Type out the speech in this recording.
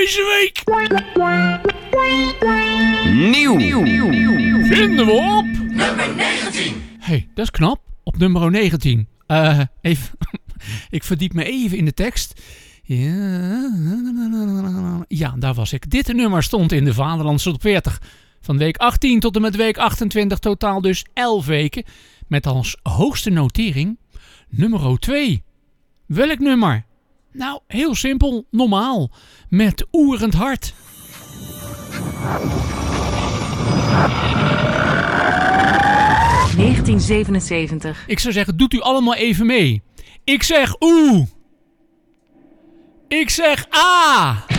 deze week? Nieuw. Vinden we op... Nummer 19. Hey, dat is knap. Op nummer 19. Even... Ik verdiep me even in de tekst. Ja, daar was ik. Dit nummer stond in de Vaderlandse Top 40. Van week 18 tot en met week 28. Totaal dus 11 weken. Met als hoogste notering nummer 2. Welk nummer? Nou, heel simpel. Normaal. Met Oerend Hart. ...1977. Ik zou zeggen, doet u allemaal even mee. Ik zeg oeh. Ik zeg A.